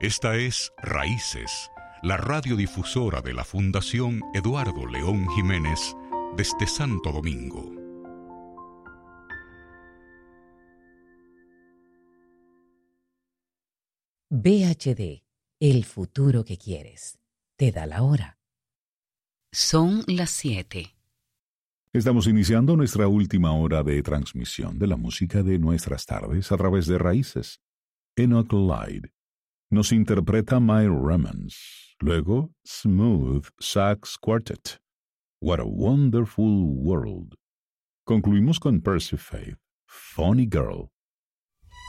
Esta es Raíces, la radiodifusora de la Fundación Eduardo León Jiménez desde Santo Domingo. VHD, el futuro que quieres. Te da la hora. Son las 7. Estamos iniciando nuestra última hora de transmisión de la música de nuestras tardes a través de Raíces. Enoch Light nos interpreta My Romance, luego Smooth Sax Quartet, What a Wonderful World. Concluimos con Percy Faith, Funny Girl,